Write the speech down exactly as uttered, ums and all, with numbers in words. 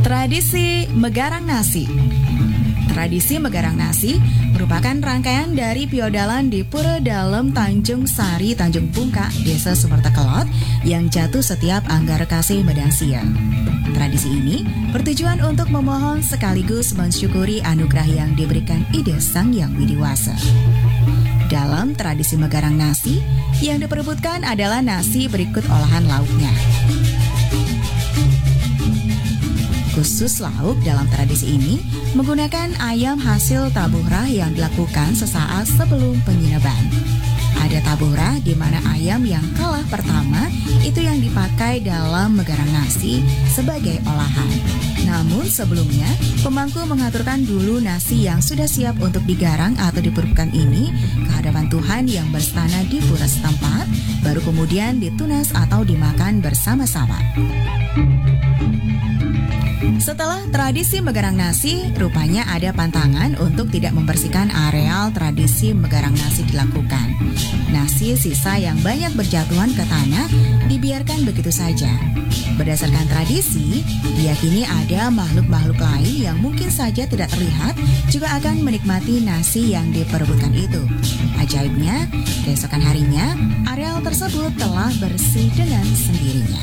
Tradisi Megarang Nasi. Tradisi Megarang Nasi merupakan rangkaian dari piodalan di Pura Dalem Tanjung Sari, Tanjung Bungka, Desa Sumertekelot yang jatuh setiap Anggar Kasih Medang Siang. Tradisi ini bertujuan untuk memohon sekaligus mensyukuri anugerah yang diberikan Ide Sang Yang Widiwasa. Dalam tradisi Megarang Nasi, yang diperebutkan adalah nasi berikut olahan lauknya. Khusus lauk dalam tradisi ini menggunakan ayam hasil tabuhrah yang dilakukan sesaat sebelum penginapan. Ada tabuhrah di mana ayam yang kalah pertama itu yang dipakai dalam megarang nasi sebagai olahan. Namun sebelumnya, pemangku mengaturkan dulu nasi yang sudah siap untuk digarang atau diperebutkan ini ke hadapan Tuhan yang berstana di pura setempat, baru kemudian ditunas atau dimakan bersama-sama. Setelah tradisi megarang nasi, rupanya ada pantangan untuk tidak membersihkan areal tradisi megarang nasi dilakukan. Nasi sisa yang banyak berjatuhan ke tanah dibiarkan begitu saja. Berdasarkan tradisi, diyakini ada makhluk-makhluk lain yang mungkin saja tidak terlihat juga akan menikmati nasi yang diperebutkan itu. Ajaibnya, keesokan harinya, areal tersebut telah bersih dengan sendirinya.